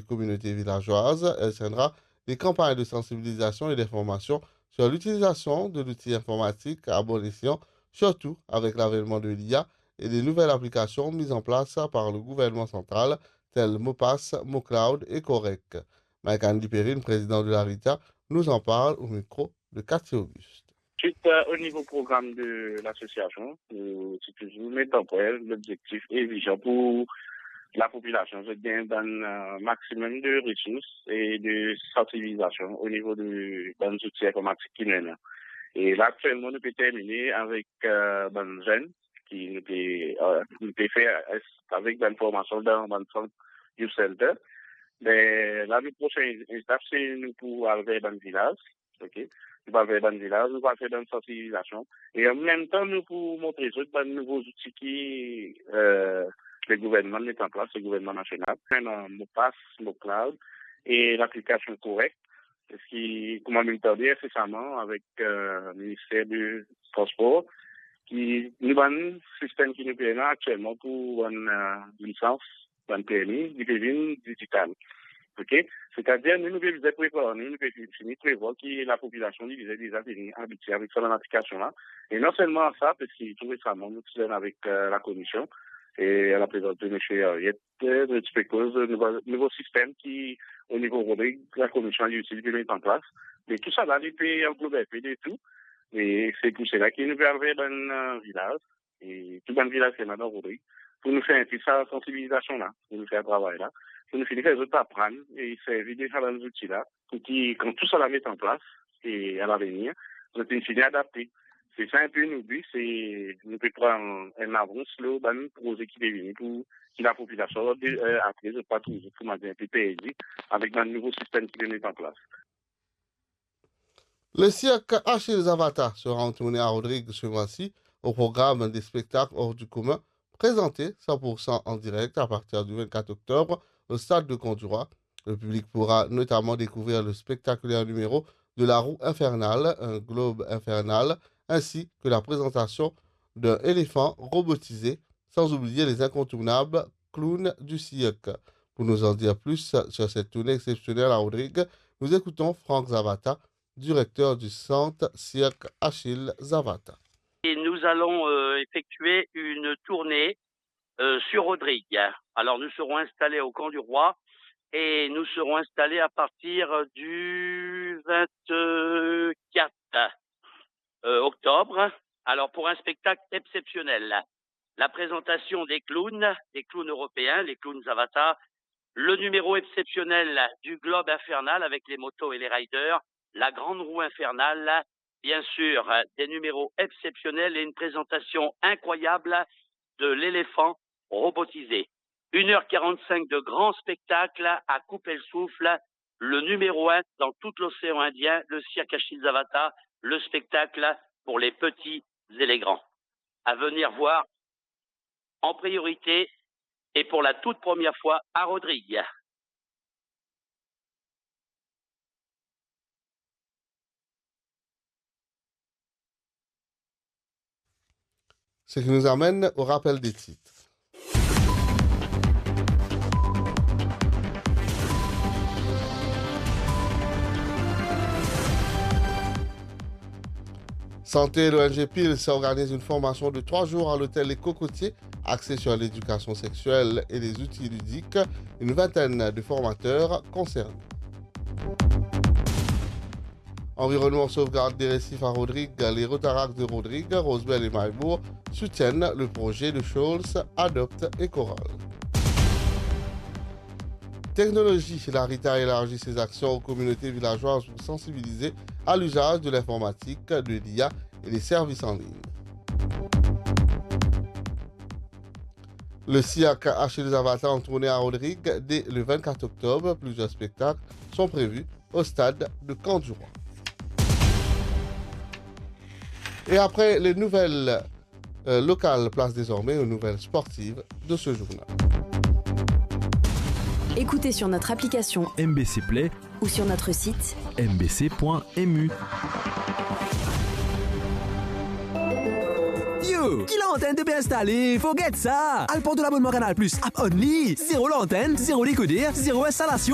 communautés villageoises. Elle tiendra des campagnes de sensibilisation et d'information sur l'utilisation de l'outil informatique à bon escient, surtout avec l'avènement de l'IA et des nouvelles applications mises en place par le gouvernement central, telles Mopass, MoCloud et Correc. Mike Andy Perrine, président de l'ARITA, nous en parle au micro de Cathy Auguste. Suite au niveau programme de l'association, c'est toujours mettre en place l'objectif et vision pour la population. Je gagne un maximum de ressources et de sensibilisation au niveau de outils informatiques qui nous. Et là, actuellement, nous pouvons terminer avec des jeunes qui nous peut faire avec des formations dans le centre Youth Center. Mais là, le prochain étape, c'est nous pour aller dans le village. Okay? Nous allons dans le village, nous allons faire une sensibilisation. Et en même temps, nous pour montrer de nouveaux outils qui le gouvernement met en place, le gouvernement national. Mopass, MoCloud et l'application Correct. Ce qui, comme on l'a dit récemment avec le ministère du Transport, qui nous a un système qui nous permet actuellement pour une licence, un permis, du permis digital. Okay? C'est-à-dire, nous devons préparer, nous devons prévoir que la population devait déjà venir habituée avec cette application-là. Et non seulement ça, parce que tout récemment, nous sommes avec la commission et la présidente de M. Ariette, de nouveau système qui, au niveau Rodrigue, la commission a utilisé de mettre en place. Mais tout ça, là, il peut englober de tout. Et c'est pour cela qu'il nous arriver dans un village, et tout dans le village, c'est dans Rodrigue, pour nous faire un petit ça, sensibilisation-là, pour nous faire un travail là. Pour nous finir les autres apprendre et servir déjà dans les outils-là, pour que, quand tout ça la met en place, et à l'avenir, nous allons finir adapter. C'est ça un peu nous but, c'est, nous pouvons prendre un avance, là, dans le projet qui est venu pour que la population, après, ne pas toujours, pour m'aider un peu perdu, avec un nouveau système qui est mis en place. Le cirque Achille Zavata sera en tournée à Rodrigue ce mois-ci au programme des spectacles hors du commun, présentés 100% en direct à partir du 24 octobre au stade de Conduroy. Le public pourra notamment découvrir le spectaculaire numéro de la roue infernale, un globe infernal, ainsi que la présentation d'un éléphant robotisé, sans oublier les incontournables clowns du cirque. Pour nous en dire plus sur cette tournée exceptionnelle à Rodrigue, nous écoutons Franck Zavata, directeur du centre Cirque Achille Zavata. Et nous allons effectuer une tournée sur Rodrigue. Alors nous serons installés au Camp du Roi et nous serons installés à partir du 24 octobre. Alors pour un spectacle exceptionnel, la présentation des clowns européens, les clowns Zavata, le numéro exceptionnel du globe infernal avec les motos et les riders, la grande roue infernale, bien sûr, des numéros exceptionnels et une présentation incroyable de l'éléphant robotisé. 1h45 de grands spectacles à couper le souffle, le numéro 1 dans tout l'océan Indien, le cirque Achille Zavata, le spectacle pour les petits et les grands. À venir voir en priorité et pour la toute première fois à Rodrigue. Ce qui nous amène au rappel des titres. Santé, l'ONG PILS organise une formation de 3 jours à l'hôtel Les Cocotiers, axée sur l'éducation sexuelle et les outils ludiques. Une vingtaine de formateurs concernés. Environnement sauvegarde des récifs à Rodrigue, les Rotaracts de Rodrigue, Rosebel et Maillebourg soutiennent le projet de Scholz Adopte et Coral. Technologie, l'ARITA élargit ses actions aux communautés villageoises pour sensibiliser à l'usage de l'informatique, de l'IA et des services en ligne. Le cirque Achille Zavata en tournée à Rodrigue dès le 24 octobre. Plusieurs spectacles sont prévus au stade de Camp du Roi. Et après les nouvelles locales, place désormais aux nouvelles sportives de ce journal. Écoutez sur notre application MBC Play ou sur notre site mbc.mu. Yo, qui l'antenne de bien installée, forget ça. Al pour de l'abonnement Canal Plus, app only, zéro l'antenne, zéro décodeur, zéro installation.